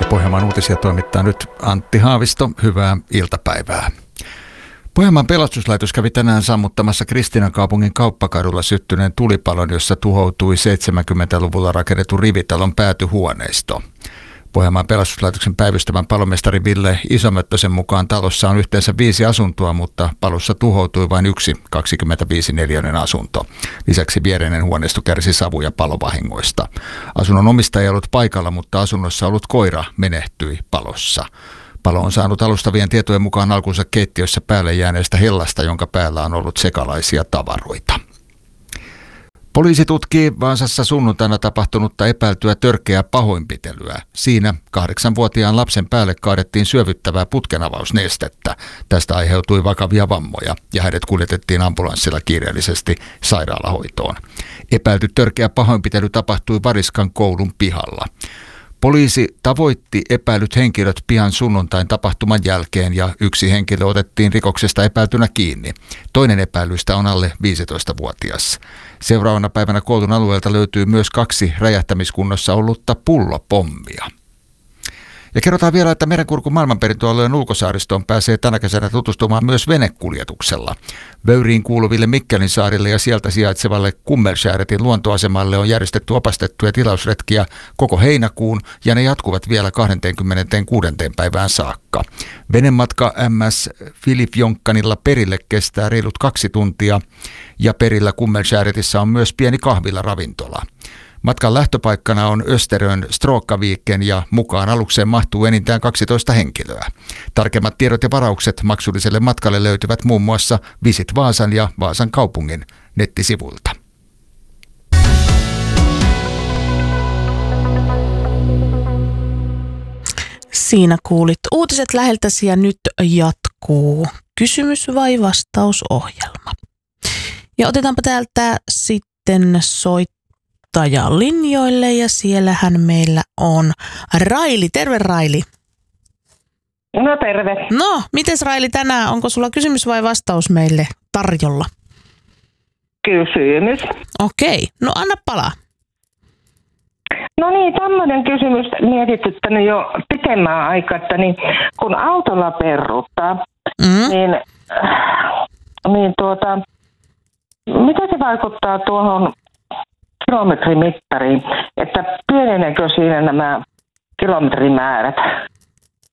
Pohjanmaan uutisia toimittaa nyt Antti Haavisto. Hyvää iltapäivää. Pohjanmaan pelastuslaitos kävi tänään sammuttamassa Kristiinankaupungin kauppakadulla syttyneen tulipalon, jossa tuhoutui 70-luvulla rakennetun rivitalon päätyhuoneisto. Pohjanmaan pelastuslaitoksen päivystävän palomestari Ville Isomöttösen mukaan talossa on yhteensä 5 asuntoa, mutta palossa tuhoutui vain yksi 25-neliöinen asunto. Lisäksi viereinen huoneisto kärsi savu- ja palovahingoista. Asunnon omistaja ei ollut paikalla, mutta asunnossa ollut koira menehtyi palossa. Palo on saanut alustavien tietojen mukaan alkunsa keittiössä päälle jääneestä hellasta, jonka päällä on ollut sekalaisia tavaroita. Poliisi tutkii Vaasassa sunnuntaina tapahtunutta epäiltyä törkeää pahoinpitelyä. Siinä 8-vuotiaan lapsen päälle kaadettiin syövyttävää putkenavausnestettä. Tästä aiheutui vakavia vammoja ja hänet kuljetettiin ambulanssilla kiireellisesti sairaalahoitoon. Epäilty törkeä pahoinpitely tapahtui Variskan koulun pihalla. Poliisi tavoitti epäilyt henkilöt pian sunnuntain tapahtuman jälkeen ja yksi henkilö otettiin rikoksesta epäiltynä kiinni. Toinen epäilystä on alle 15-vuotias. Seuraavana päivänä koulun alueelta löytyy myös 2 räjähtämiskunnossa ollutta pullopommia. Ja kerrotaan vielä, että Merenkurkun maailmanperintöalueen ulkosaaristoon pääsee tänä kesänä tutustumaan myös venekuljetuksella. Vöyriin kuuluville Mikkelin saarille ja sieltä sijaitsevalle Kummelskääretin luontoasemalle on järjestetty opastettuja tilausretkiä koko heinäkuun ja ne jatkuvat vielä 26. päivään saakka. Venematka MS Filip Jonkkanilla perille kestää reilut 2 tuntia ja perillä Kummelskäretissä on myös pieni kahvila-ravintola. Matkan lähtöpaikkana on Österön Stråkkaviken ja mukaan alukseen mahtuu enintään 12 henkilöä. Tarkemmat tiedot ja varaukset maksulliselle matkalle löytyvät muun muassa Visit Vaasan ja Vaasan kaupungin nettisivuilta. Siinä kuulit uutiset läheltäsi ja nyt jatkuu kysymys vai vastausohjelma. Ja otetaanpa täältä sitten linjoille ja siellähän meillä on Raili. Terve Raili. No terve. No, mites Raili tänään? Onko sulla kysymys vai vastaus meille tarjolla? Kysymys. Okei, no anna palaa. No niin, tämmöinen kysymys mietityttänyt jo pitemmän aikaa, että niin, kun autolla peruuttaa, niin mitä se vaikuttaa tuohon kilometrimittariin, että pieneneekö siinä nämä kilometrimäärät